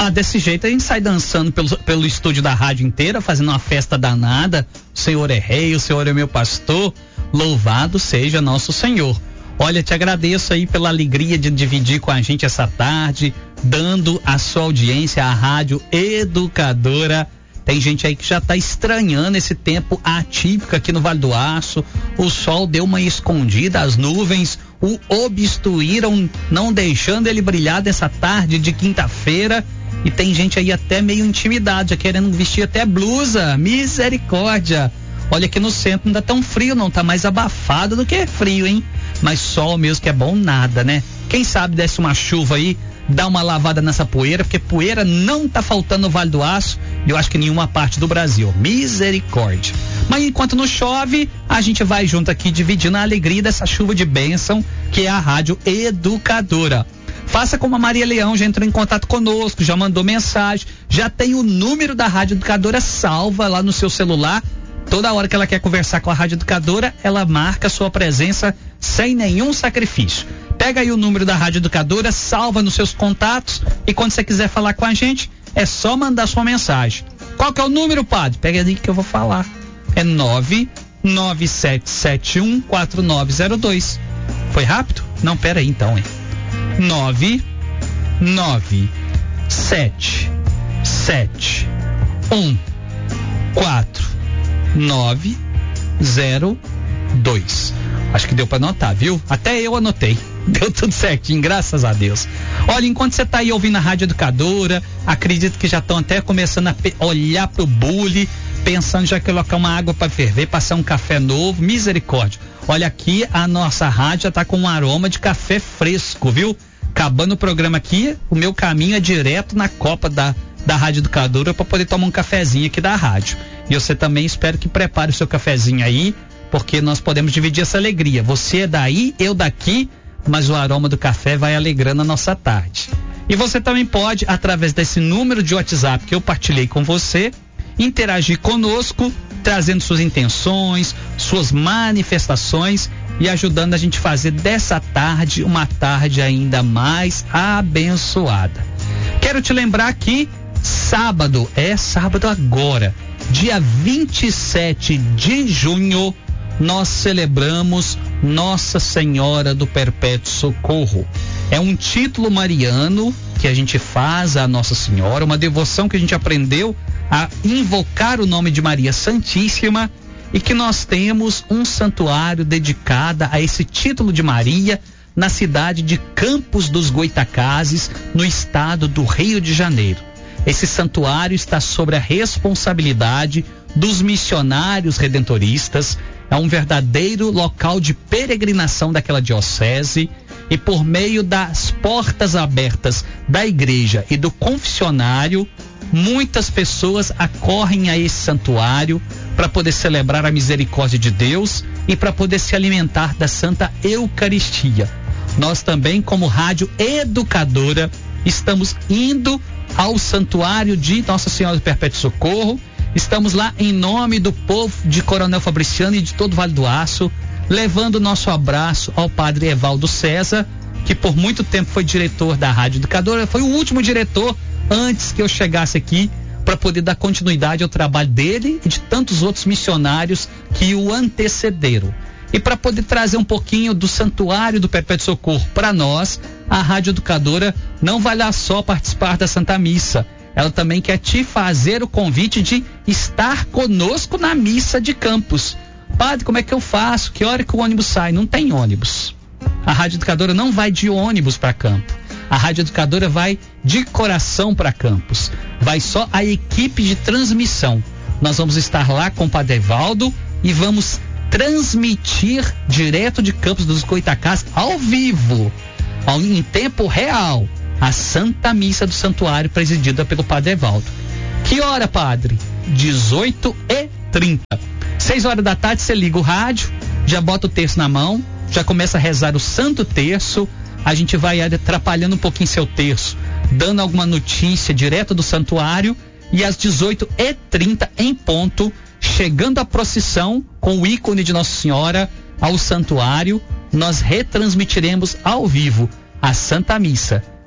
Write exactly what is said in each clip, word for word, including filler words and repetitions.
Ah, desse jeito a gente sai dançando pelo, pelo estúdio da rádio inteira, fazendo uma festa danada. O Senhor é rei, o Senhor é meu pastor, louvado seja nosso Senhor. Olha, te agradeço aí pela alegria de dividir com a gente essa tarde, dando a sua audiência à Rádio Educadora. Tem gente aí que já tá estranhando esse tempo atípico aqui no Vale do Aço. O sol deu uma escondida, as nuvens o obstruíram, não deixando ele brilhar nessa tarde de quinta-feira. E tem gente aí até meio intimidada, já querendo vestir até blusa. Misericórdia! Olha, aqui no centro não tá tão frio, não, tá mais abafado do que frio, hein? Mas sol mesmo que é bom nada, né? Quem sabe desce uma chuva aí, dá uma lavada nessa poeira, porque poeira não tá faltando no Vale do Aço, e eu acho que nenhuma parte do Brasil. Misericórdia. Mas enquanto não chove, a gente vai junto aqui dividindo a alegria dessa chuva de bênção, que é a Rádio Educadora. Faça como a Maria Leão, já entrou em contato conosco, já mandou mensagem, já tem o número da Rádio Educadora salva lá no seu celular. Toda hora que ela quer conversar com a Rádio Educadora, ela marca sua presença sem nenhum sacrifício. Pega aí o número da Rádio Educadora, salva nos seus contatos, e quando você quiser falar com a gente, é só mandar sua mensagem. Qual que é o número, padre? Pega aí que eu vou falar. É nove nove sete sete um quatro nove zero dois. Foi rápido? Não, pera aí então, hein? nove nove sete sete um quatro nove zero dois. Acho que deu pra anotar, viu? Até eu anotei. Deu tudo certinho, graças a Deus. Olha, enquanto você tá aí ouvindo a Rádio Educadora, acredito que já estão até começando a pe- olhar pro bule, pensando já que colocar uma água para ferver, passar um café novo. Misericórdia. Olha, aqui a nossa rádio já tá com um aroma de café fresco, viu? Acabando o programa aqui, o meu caminho é direto na copa da, da Rádio Educadora para poder tomar um cafezinho aqui da rádio. E você também espero que prepare o seu cafezinho aí, porque nós podemos dividir essa alegria. Você é daí, eu daqui, mas o aroma do café vai alegrando a nossa tarde. E você também pode, através desse número de WhatsApp que eu partilhei com você, interagir conosco, trazendo suas intenções, suas manifestações e ajudando a gente a fazer dessa tarde uma tarde ainda mais abençoada. Quero te lembrar que sábado, é sábado agora, dia vinte e sete de junho, nós celebramos Nossa Senhora do Perpétuo Socorro. É um título mariano que a gente faz à Nossa Senhora, uma devoção que a gente aprendeu a invocar o nome de Maria Santíssima, e que nós temos um santuário dedicado a esse título de Maria na cidade de Campos dos Goitacazes, no estado do Rio de Janeiro. Esse santuário está sob a responsabilidade dos missionários redentoristas, é um verdadeiro local de peregrinação daquela diocese, e por meio das portas abertas da igreja e do confessionário, muitas pessoas acorrem a esse santuário para poder celebrar a misericórdia de Deus e para poder se alimentar da Santa Eucaristia. Nós também, como Rádio Educadora, estamos indo ao santuário de Nossa Senhora do Perpétuo Socorro. Estamos lá em nome do povo de Coronel Fabriciano e de todo o Vale do Aço, levando o nosso abraço ao padre Evaldo César, que por muito tempo foi diretor da Rádio Educadora, foi o último diretor antes que eu chegasse aqui, para poder dar continuidade ao trabalho dele e de tantos outros missionários que o antecederam. E para poder trazer um pouquinho do Santuário do Perpétuo Socorro para nós, a Rádio Educadora não vai lá só participar da Santa Missa, ela também quer te fazer o convite de estar conosco na missa de Campos. Padre, como é que eu faço? Que hora que o ônibus sai? Não tem ônibus. A Rádio Educadora não vai de ônibus para Campo. A Rádio Educadora vai de coração para Campos. Vai só a equipe de transmissão. Nós vamos estar lá com o Padre Evaldo e vamos transmitir direto de Campos dos Goitacazes, ao vivo, ao, em tempo real, a Santa Missa do Santuário, presidida pelo Padre Evaldo. Que hora, padre? dezoito e trinta. seis horas da tarde você liga o rádio, já bota o terço na mão, já começa a rezar o Santo Terço. A gente vai atrapalhando um pouquinho seu terço, dando alguma notícia direto do santuário, e às dezoito e trinta em ponto, chegando a procissão com o ícone de Nossa Senhora ao santuário, nós retransmitiremos ao vivo a Santa Missa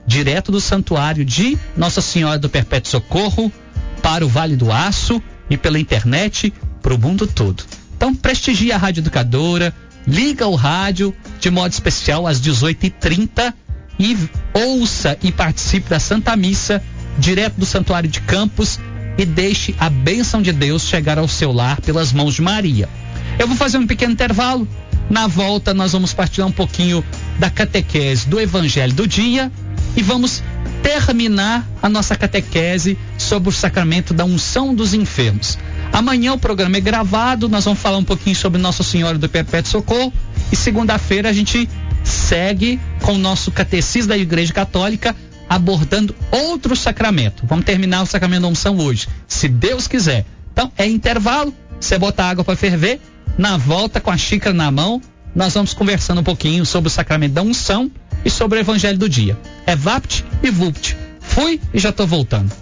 direto do santuário de Nossa Senhora do Perpétuo Socorro para o Vale do Aço e pela internet para o mundo todo. Então prestigia a Rádio Educadora, liga o rádio de modo especial às dezoito e trinta e ouça e participe da Santa Missa direto do Santuário de Campos e deixe a bênção de Deus chegar ao seu lar pelas mãos de Maria. Eu vou fazer um pequeno intervalo. Na volta nós vamos partilhar um pouquinho da catequese do Evangelho do dia e vamos terminar a nossa catequese sobre o sacramento da unção dos enfermos. Amanhã o programa é gravado, nós vamos falar um pouquinho sobre Nossa Senhora do Perpétuo Socorro e segunda-feira a gente segue com o nosso catecismo da Igreja Católica abordando outro sacramento. Vamos terminar o sacramento da unção hoje, se Deus quiser. Então é intervalo, você bota água para ferver, na volta com a xícara na mão, nós vamos conversando um pouquinho sobre o sacramento da unção e sobre o Evangelho do dia. É Vapt e Vupt. Fui e já tô voltando.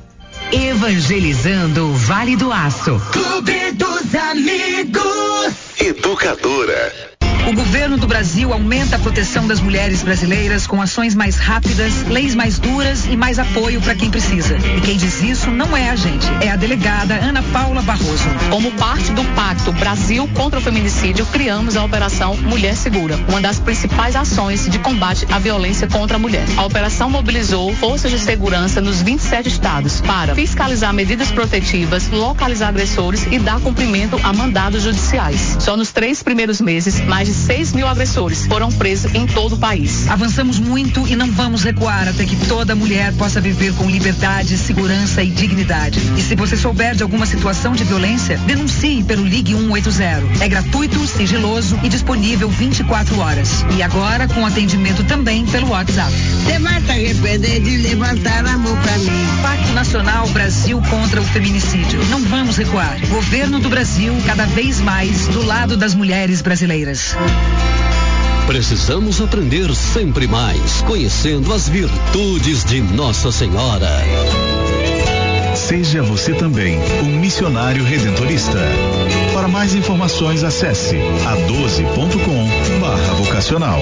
Evangelizando o Vale do Aço. Clube dos Amigos. Educadora. O governo do Brasil aumenta a proteção das mulheres brasileiras com ações mais rápidas, leis mais duras e mais apoio para quem precisa. E quem diz isso não é a gente, é a delegada Ana Paula Barroso. Como parte do Pacto Brasil contra o Feminicídio, criamos a Operação Mulher Segura, uma das principais ações de combate à violência contra a mulher. A operação mobilizou forças de segurança nos vinte e sete estados para fiscalizar medidas protetivas, localizar agressores e dar cumprimento a mandados judiciais. Só nos três primeiros meses, mais de seis mil agressores foram presos em todo o país. Avançamos muito e não vamos recuar até que toda mulher possa viver com liberdade, segurança e dignidade. E se você souber de alguma situação de violência, denuncie pelo Ligue um oito zero. É gratuito, sigiloso e disponível vinte e quatro horas. E agora com atendimento também pelo WhatsApp. Você vai se arrepender de levantar a mão pra mim. Pacto Nacional Brasil contra o Feminicídio. Não vamos recuar. Governo do Brasil, cada vez mais do lado das mulheres brasileiras. Precisamos aprender sempre mais, conhecendo as virtudes de Nossa Senhora. Seja você também um missionário redentorista. Para mais informações, acesse a doze ponto com barra vocacional.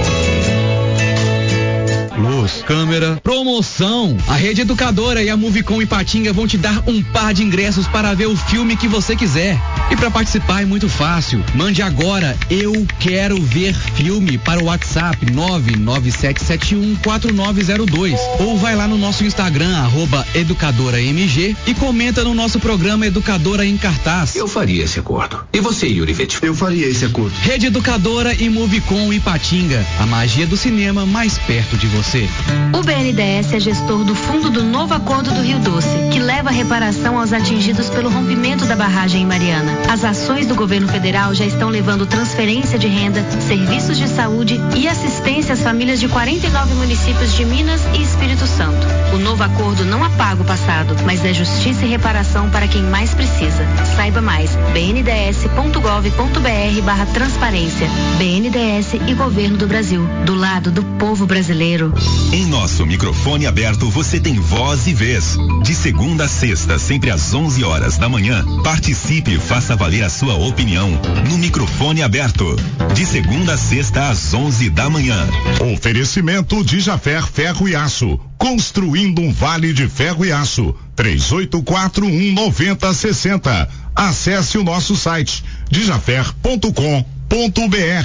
Luz, câmera, promoção. A Rede Educadora e a Movicom Ipatinga vão te dar um par de ingressos para ver o filme que você quiser. E para participar é muito fácil. Mande agora "Eu quero ver filme" para o WhatsApp nove nove sete sete um quatro nove zero dois ou vai lá no nosso Instagram arroba educadoramg e comenta no nosso programa Educadora em Cartaz. Eu faria esse acordo. E você, Yuri Vettel? Eu faria esse acordo. Rede Educadora e Movicom Ipatinga. A magia do cinema mais perto de você. O B N D E S é gestor do Fundo do Novo Acordo do Rio Doce, que leva a reparação aos atingidos pelo rompimento da barragem em Mariana. As ações do governo federal já estão levando transferência de renda, serviços de saúde e assistência às famílias de quarenta e nove municípios de Minas e Espírito Santo. O novo acordo não apaga o passado, mas é justiça e reparação para quem mais precisa. Saiba mais, b n d s ponto gov ponto b r barra transparência. B N D E S e Governo do Brasil, do lado do povo brasileiro. Em nosso microfone aberto você tem voz e vez. De segunda a sexta, sempre às onze horas da manhã, participe e faça valer a sua opinião no microfone aberto. De segunda a sexta às onze da manhã. Oferecimento de Jafer Ferro e Aço. Construindo um vale de ferro e aço. três oito quatro um nove zero seis zero. Acesse o nosso site dijafer ponto com ponto b r.